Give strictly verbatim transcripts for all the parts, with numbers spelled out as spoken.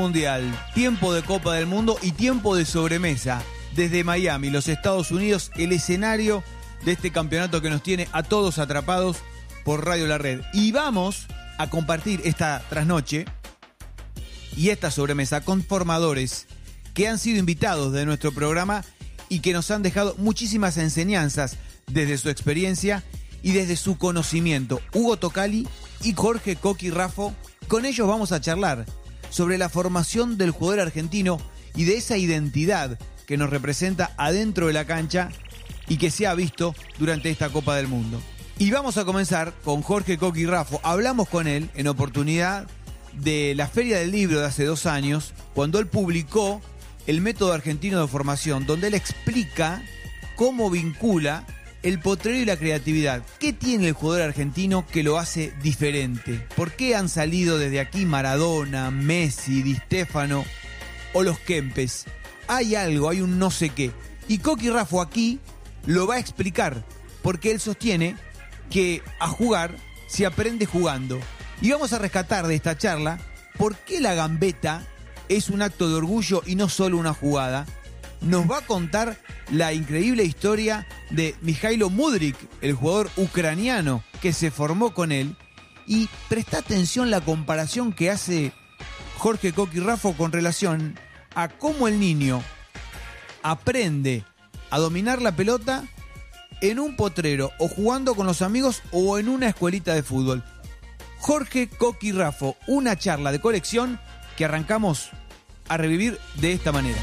Mundial, tiempo de Copa del Mundo y tiempo de sobremesa. Desde Miami, los Estados Unidos, el escenario de este campeonato que nos tiene a todos atrapados por Radio La Red. Y vamos a compartir esta trasnoche y esta sobremesa con formadores que han sido invitados de nuestro programa y que nos han dejado muchísimas enseñanzas desde su experiencia y desde su conocimiento. Hugo Tocali y Jorge Coqui Raffo. Con ellos vamos a charlar sobre la formación del jugador argentino y de esa identidad que nos representa adentro de la cancha y que se ha visto durante esta Copa del Mundo. Y vamos a comenzar con Jorge Coqui Raffo. Hablamos con él en oportunidad de la Feria del Libro de hace dos años, cuando él publicó el método argentino de formación, donde él explica cómo vincula el potrero y la creatividad. ¿Qué tiene el jugador argentino que lo hace diferente? ¿Por qué han salido desde aquí Maradona, Messi, Di Stéfano o los Kempes? Hay algo, hay un no sé qué. Y Coqui Raffo aquí lo va a explicar, porque él sostiene que a jugar se aprende jugando. Y vamos a rescatar de esta charla por qué la gambeta es un acto de orgullo y no solo una jugada. Nos va a contar la increíble historia de Mijailo Mudryk, el jugador ucraniano que se formó con él. Y presta atención la comparación que hace Jorge Coqui Raffo con relación a cómo el niño aprende a dominar la pelota en un potrero o jugando con los amigos o en una escuelita de fútbol. Jorge Coqui Raffo, una charla de colección que arrancamos a revivir de esta manera.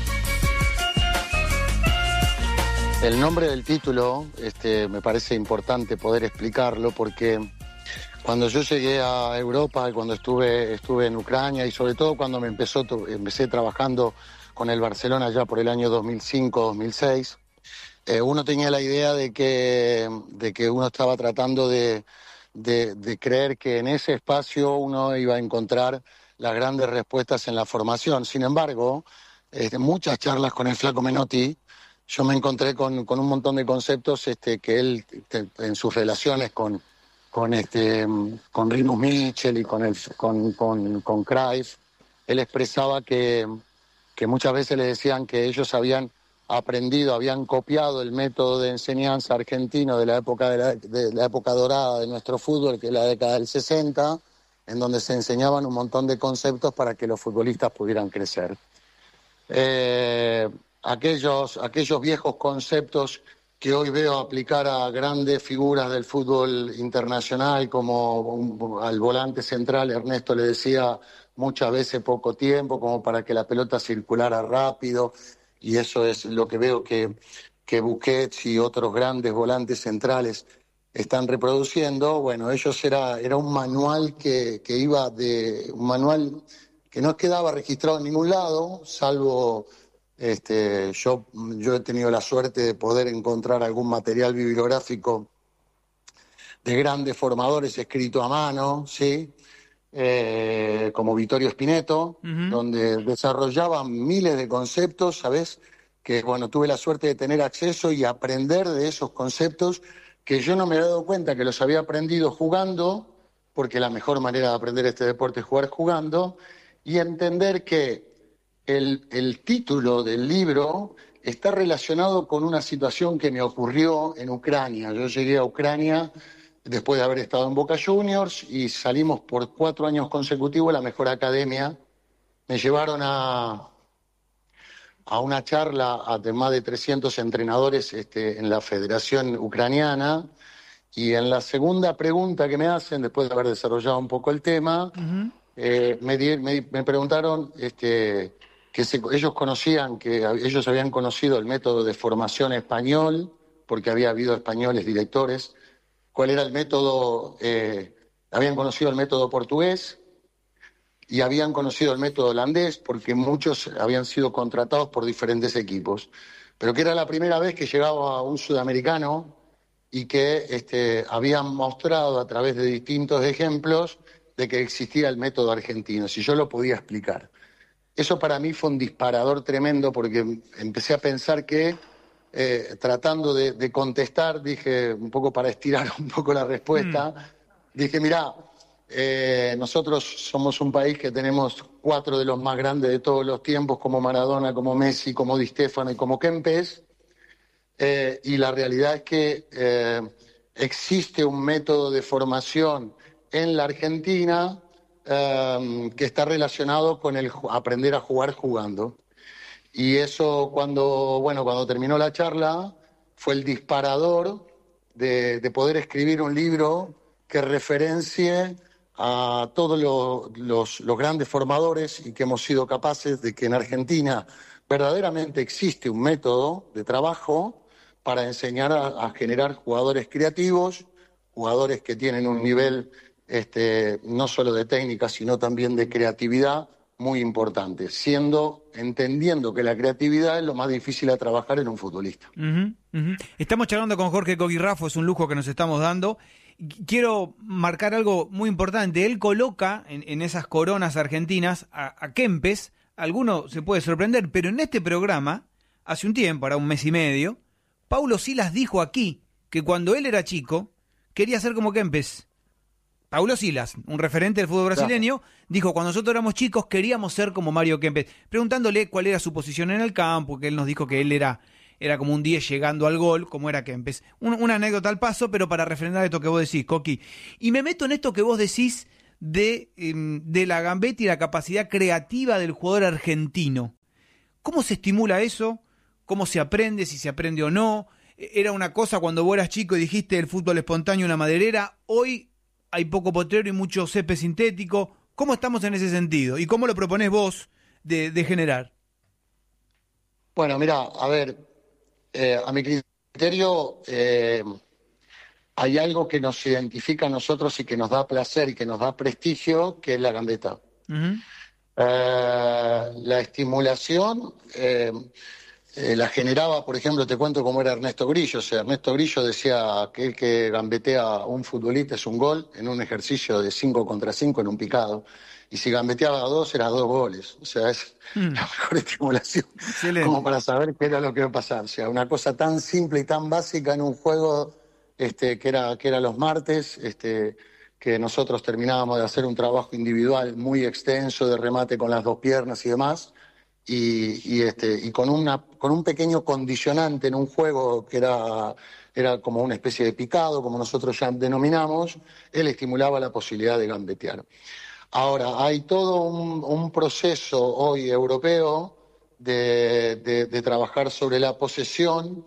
El nombre del título este, me parece importante poder explicarlo porque cuando yo llegué a Europa, cuando estuve, estuve en Ucrania y sobre todo cuando me empezó, empecé trabajando con el Barcelona ya por el año dos mil cinco, dos mil seis, eh, uno tenía la idea de que, de que uno estaba tratando de, de, de creer que en ese espacio uno iba a encontrar las grandes respuestas en la formación. Sin embargo, este, muchas charlas con el Flaco Menotti, yo me encontré con, con un montón de conceptos este, que él, este, en sus relaciones con, con, este, con Rinus Michel y con, el, con, con, con Cruyff, él expresaba que, que muchas veces le decían que ellos habían aprendido, habían copiado el método de enseñanza argentino de la época, de la, de la época dorada de nuestro fútbol, que es la década del sesenta, en donde se enseñaban un montón de conceptos para que los futbolistas pudieran crecer. Eh... Aquellos, aquellos viejos conceptos que hoy veo aplicar a grandes figuras del fútbol internacional, como un, al volante central, Ernesto le decía muchas veces poco tiempo, como para que la pelota circulara rápido, y eso es lo que veo que, que Busquets y otros grandes volantes centrales están reproduciendo. Bueno, ellos era, era un manual que, que iba de, un manual que no quedaba registrado en ningún lado, salvo... Este, yo, yo he tenido la suerte de poder encontrar algún material bibliográfico de grandes formadores escrito a mano, ¿sí? Eh, como Vittorio Spineto, uh-huh. donde desarrollaban miles de conceptos, ¿sabes? Que bueno, tuve la suerte de tener acceso y aprender de esos conceptos que yo no me había dado cuenta que los había aprendido jugando, porque la mejor manera de aprender este deporte es jugar jugando, y entender que El, el título del libro está relacionado con una situación que me ocurrió en Ucrania. Yo llegué a Ucrania después de haber estado en Boca Juniors y salimos por cuatro años consecutivos a la mejor academia. Me llevaron a, a una charla a de más de trescientos entrenadores este, en la Federación Ucraniana, y en la segunda pregunta que me hacen, después de haber desarrollado un poco el tema, uh-huh. eh, me, di, me, me preguntaron... Este, que se, ellos conocían, que ellos habían conocido el método de formación español, porque había habido españoles directores, cuál era el método, eh, habían conocido el método portugués y habían conocido el método holandés, porque muchos habían sido contratados por diferentes equipos, pero que era la primera vez que llegaba un sudamericano y que este, habían mostrado a través de distintos ejemplos de que existía el método argentino, si yo lo podía explicar. Eso para mí fue un disparador tremendo, porque empecé a pensar que, eh, tratando de, de contestar, dije, un poco para estirar un poco la respuesta, mm. dije, mirá, Eh, nosotros somos un país que tenemos cuatro de los más grandes de todos los tiempos, como Maradona, como Messi, como Di Stéfano y como Kempes. Eh, y la realidad es que eh, existe un método de formación en la Argentina eh, que está relacionado con el aprender a jugar jugando. Y eso cuando, bueno, cuando terminó la charla fue el disparador de, de poder escribir un libro que referencie a todos los, los, los grandes formadores y que hemos sido capaces de que en Argentina verdaderamente existe un método de trabajo para enseñar a, a generar jugadores creativos, jugadores que tienen un nivel este, no solo de técnica, sino también de creatividad muy importante, siendo, entendiendo que la creatividad es lo más difícil a trabajar en un futbolista. Uh-huh, uh-huh. Estamos charlando con Jorge Coqui Raffo, es un lujo que nos estamos dando. Quiero marcar algo muy importante. Él coloca en, en esas coronas argentinas a, a Kempes. Alguno se puede sorprender, pero en este programa, hace un tiempo, ahora un mes y medio, Paulo Silas dijo aquí que cuando él era chico quería ser como Kempes. Paulo Silas, un referente del fútbol brasileño, claro, dijo, cuando nosotros éramos chicos queríamos ser como Mario Kempes, preguntándole cuál era su posición en el campo, que él nos dijo que él era, era como un diez llegando al gol, como era Kempes. Un, una anécdota al paso, pero para refrendar esto que vos decís, Coqui. Y me meto en esto que vos decís de, de la gambeta y la capacidad creativa del jugador argentino. ¿Cómo se estimula eso? ¿Cómo se aprende? Si se aprende o no. Era una cosa cuando vos eras chico y dijiste el fútbol espontáneo, una maderera. Hoy hay poco potrero y mucho césped sintético. ¿Cómo estamos en ese sentido? ¿Y cómo lo proponés vos de, de generar? Bueno, mira, a ver, eh, a mi criterio eh, hay algo que nos identifica a nosotros y que nos da placer y que nos da prestigio, que es la gambeta. Uh-huh. Eh, la estimulación eh, eh, la generaba, por ejemplo, te cuento cómo era Ernesto Grillo. O sea, Ernesto Grillo decía que el que gambetea a un futbolista es un gol en un ejercicio de cinco contra cinco en un picado. Y si gambeteaba a dos, era dos goles. O sea, es mm. la mejor estimulación. Excelente. Como para saber qué era lo que iba a pasar. O sea, una cosa tan simple y tan básica en un juego este, que era, que era los martes, este, que nosotros terminábamos de hacer un trabajo individual muy extenso de remate con las dos piernas y demás. Y, y, este, y con, una, con un pequeño condicionante en un juego que era, era como una especie de picado, como nosotros ya denominamos, él estimulaba la posibilidad de gambetear. Ahora, hay todo un, un proceso hoy europeo de, de, de trabajar sobre la posesión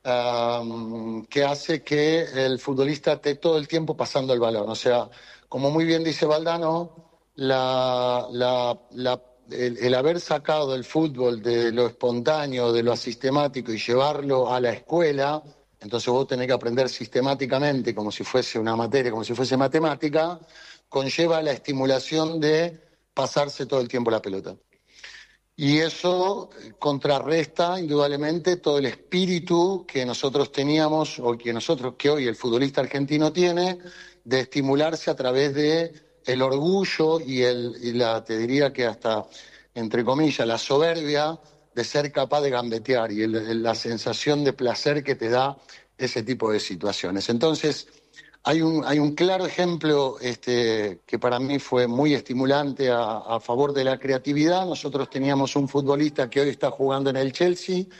um, que hace que el futbolista esté todo el tiempo pasando el balón. O sea, como muy bien dice Valdano, la... la, la El, el haber sacado el fútbol de lo espontáneo, de lo asistemático y llevarlo a la escuela, entonces vos tenés que aprender sistemáticamente como si fuese una materia, como si fuese matemática, conlleva la estimulación de pasarse todo el tiempo la pelota. Y eso contrarresta indudablemente todo el espíritu que nosotros teníamos, o que nosotros, que hoy el futbolista argentino tiene, de estimularse a través de el orgullo y, el, y la, te diría que hasta, entre comillas, la soberbia de ser capaz de gambetear y el, la sensación de placer que te da ese tipo de situaciones. Entonces, hay un, hay un claro ejemplo este, que para mí fue muy estimulante a, a favor de la creatividad. Nosotros teníamos un futbolista que hoy está jugando en el Chelsea,